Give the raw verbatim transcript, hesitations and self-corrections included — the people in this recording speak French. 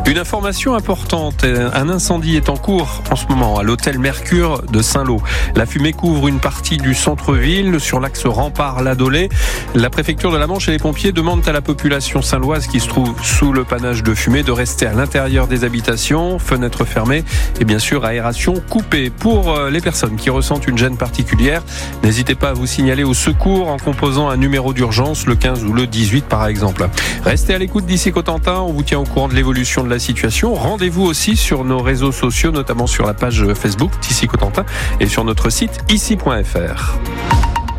Une information importante, un incendie est en cours en ce moment à l'hôtel Mercure de Saint-Lô. La fumée couvre une partie du centre-ville sur l'axe Rempart-Ladolay. La préfecture de la Manche et les pompiers demandent à la population saint-loise qui se trouve sous le panache de fumée de rester à l'intérieur des habitations, fenêtres fermées et bien sûr aération coupée. Pour les personnes qui ressentent une gêne particulière, n'hésitez pas à vous signaler au secours en composant un numéro d'urgence, le quinze ou le dix-huit par exemple. Restez à l'écoute d'ici Cotentin, on vous tient au courant de l'évolution de la situation. Rendez-vous aussi sur nos réseaux sociaux, notamment sur la page Facebook d'ici Cotentin et sur notre site ici point f r.